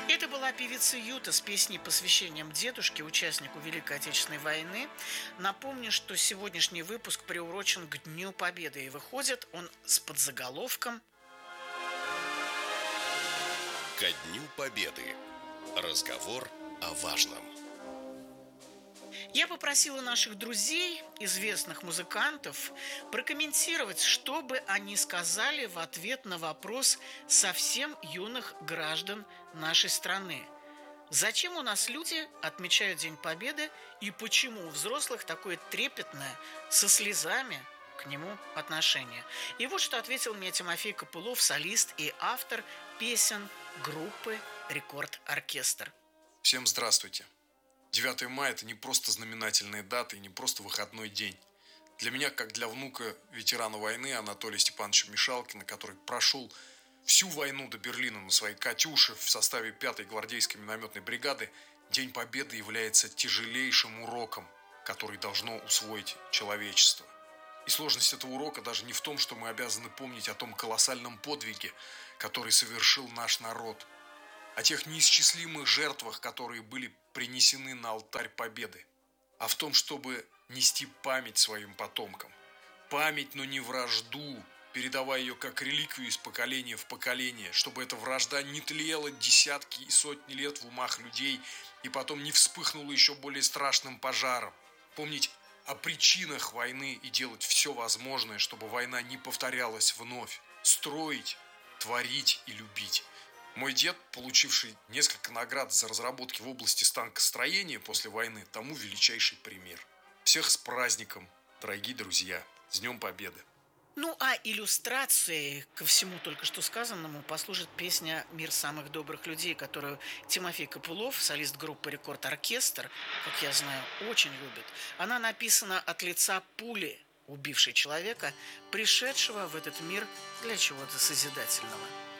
Это была певица Юта с песней, посвящением дедушке, участнику Великой Отечественной войны. Напомню, что сегодняшний выпуск приурочен к Дню Победы, и выходит он с подзаголовком Ко Дню Победы. Разговор о важном. Я попросила наших друзей, известных музыкантов, прокомментировать, что бы они сказали в ответ на вопрос совсем юных граждан нашей страны. Зачем у нас люди отмечают День Победы и почему у взрослых такое трепетное, со слезами к нему отношение? И вот что ответил мне Тимофей Копылов, солист и автор песен группы «Рекорд-оркестр». Всем здравствуйте. 9 мая – это не просто знаменательная дата и не просто выходной день. Для меня, как для внука ветерана войны Анатолия Степановича Мишалкина, который прошел всю войну до Берлина на своей «Катюше» в составе 5-й гвардейской минометной бригады, День Победы является тяжелейшим уроком, который должно усвоить человечество. И сложность этого урока даже не в том, что мы обязаны помнить о том колоссальном подвиге, который совершил наш народ, о тех неисчислимых жертвах, которые были принесены на алтарь Победы, а в том, чтобы нести память своим потомкам. Память, но не вражду, передавая ее как реликвию из поколения в поколение, чтобы эта вражда не тлела десятки и сотни лет в умах людей и потом не вспыхнула еще более страшным пожаром. Помнить о причинах войны и делать все возможное, чтобы война не повторялась вновь. Строить, творить и любить. Мой дед, получивший несколько наград за разработки в области станкостроения после войны, тому величайший пример. Всех с праздником, дорогие друзья, с Днем Победы! Ну а иллюстрацией ко всему только что сказанному послужит песня «Мир самых добрых людей», которую Тимофей Копылов, солист группы «Рекорд-оркестр», как я знаю, очень любит. Она написана от лица пули, убившей человека, пришедшего в этот мир для чего-то созидательного.